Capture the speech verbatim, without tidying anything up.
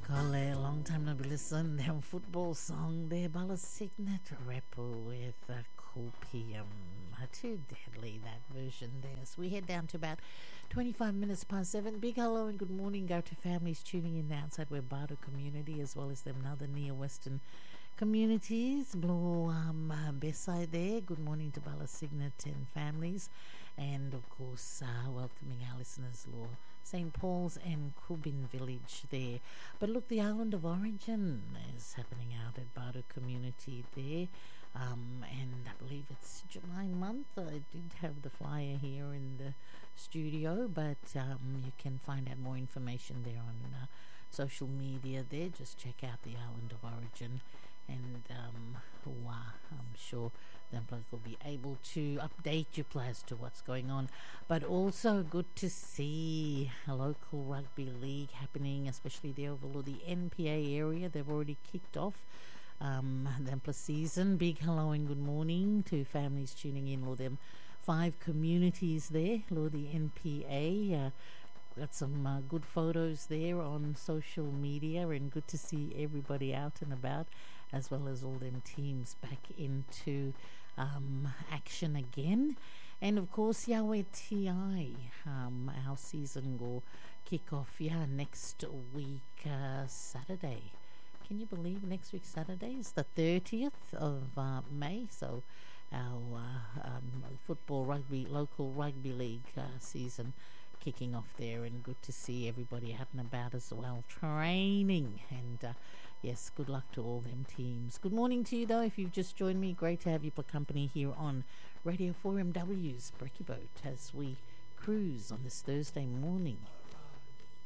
Kole, long time no be listen. Them football song there, Bala Signet Repo with uh, Copium. Too deadly, that version there. So we head down to about twenty-five minutes past seven. Big hello and good morning go to families tuning in outside where Bardo community as well as them other near western communities. Blue um, uh, Beside there. Good morning to Bala Signet and families. And of course, uh, welcoming our listeners, Law Saint Paul's and Kubin village there. But look, the Island of Origin is happening out at Bardo community there. Um, and I believe it's July month. I did have the flyer here in the studio, but um, you can find out more information there on uh, social media there. Just check out the Island of Origin, and um, wow, I'm sure them will be able to update you as to what's going on. But also good to see a local rugby league happening, especially there over the N P A area. They've already kicked off um, the season. Big hello and good morning to families tuning in. Lord, them five communities there, Lord, the N P A. Uh, got some uh, good photos there on social media, and good to see everybody out and about, as well as all them teams back into um, action again. And of course, Yahweh T I, um, our season will kick off, yeah, next week, uh, Saturday. Can you believe next week Saturday is the thirtieth of uh, May? So our uh, um, football rugby, local rugby league uh, season kicking off there, and good to see everybody out and about as well, training. And uh, yes, good luck to all them teams. Good morning to you though, if you've just joined me. Great to have you for company here on Radio four M W's Brekkie Boat as we cruise on this Thursday morning.